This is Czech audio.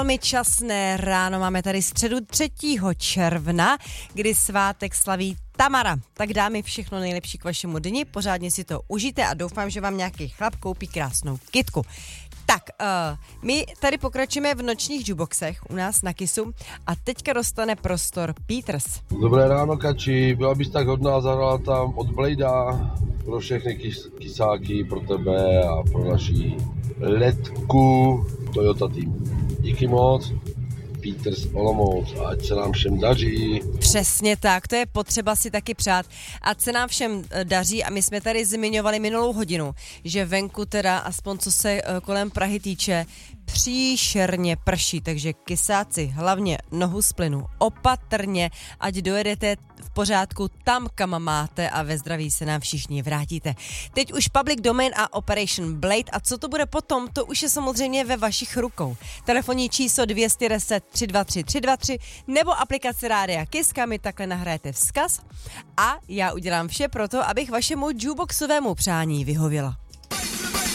Velmi časné ráno, máme tady středu 3. června, kdy svátek slaví Tamara. Tak dámy, všechno nejlepší k vašemu dni, pořádně si to užijte a doufám, že vám nějaký chlap koupí krásnou kytku. Tak, my tady pokračujeme v nočních jukeboxech u nás na Kissu a teďka dostane prostor Peters. Dobré ráno, Kači, byla bys tak hodná, zahrala tam od Bladea pro všechny kysáky, pro tebe a pro naší letku Toyota Team. Díky moc, Peters Olomouc, ať se nám všem daří. Přesně tak, to je potřeba si taky přát. Ať se nám všem daří a my jsme tady zmiňovali minulou hodinu, že venku teda, aspoň co se kolem Prahy týče, příšerně prší, takže kysáci, hlavně nohu z plynu, opatrně, ať dojedete v pořádku tam, kam máte a ve zdraví se nám všichni vrátíte. Teď už Public Domain a Operation Blade a co to bude potom, to už je samozřejmě ve vašich rukou. Telefonní číslo 210 323 323 nebo aplikace Rádia Kiss, kam mi takhle nahrajete vzkaz a já udělám vše pro to, abych vašemu jukeboxovému přání vyhověla.